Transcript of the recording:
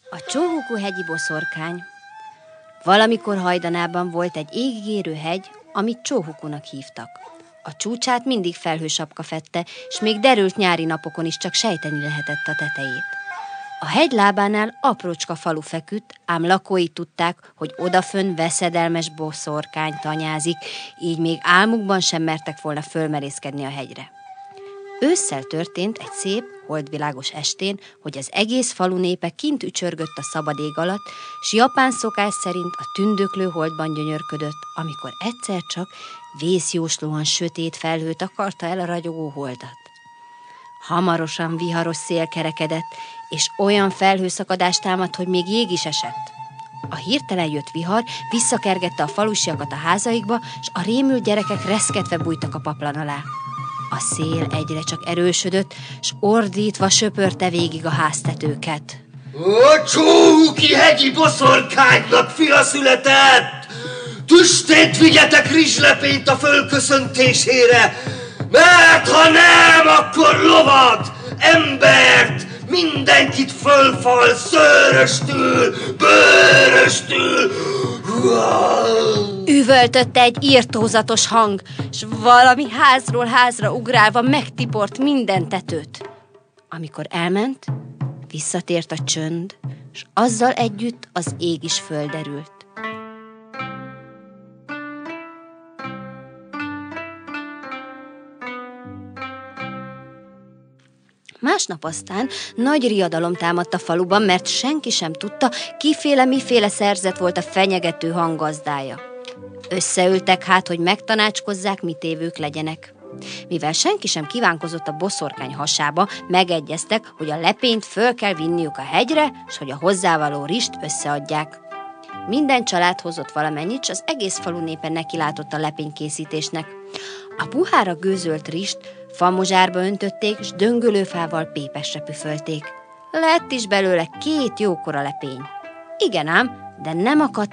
A Csóhukú-hegyi boszorkány. Valamikor hajdanában volt egy égigérő hegy, amit Csóhukunak hívtak. A csúcsát mindig felhősapka fedte, s még derült nyári napokon is csak sejteni lehetett a tetejét. A hegy lábánál aprócska falu feküdt, ám lakói tudták, hogy odafönn veszedelmes boszorkány tanyázik, így még álmukban sem mertek volna fölmerészkedni a hegyre. Ősszel történt egy szép, holdvilágos estén, hogy az egész falu népe kint ücsörgött a szabad ég alatt, s japán szokás szerint a tündöklő holdban gyönyörködött, amikor egyszer csak vészjóslóan sötét felhő takarta el a ragyogó holdat. Hamarosan viharos szél kerekedett, és olyan felhőszakadást támadt, hogy még jég is esett. A hirtelen jött vihar visszakergette a falusiakat a házaikba, s a rémült gyerekek reszketve bújtak a paplan alá. A szél egyre csak erősödött, s ordítva söpörte végig a háztetőket. A Csóhuki-hegyi boszorkánynak fia született! Tüstét vigyetek rizslepényt a fölköszöntésére, mert ha nem, akkor lovat, embert, mindenkit fölfal szőröstül, bőröstül. Üvöltötte egy irtózatos hang, s valami házról házra ugrálva megtiport minden tetőt. Amikor elment, visszatért a csönd, s azzal együtt az ég is földerült. Másnap aztán nagy riadalom támadt a faluban, mert senki sem tudta, miféle szerzet volt a fenyegető hang gazdája. Összeültek hát, hogy megtanácskozzák, mit évők legyenek. Mivel senki sem kívánkozott a boszorkány hasába, megegyeztek, hogy a lepényt föl kell vinniük a hegyre, s hogy a hozzávaló rizst összeadják. Minden család hozott valamennyit, s az egész falu népe nekilátott a lepénykészítésnek. A puhára gőzölt rizst famozsárba öntötték, s döngölőfával pépesre püfölték. Lett is belőle 2 jókora lepény. Igen ám, de nem akadt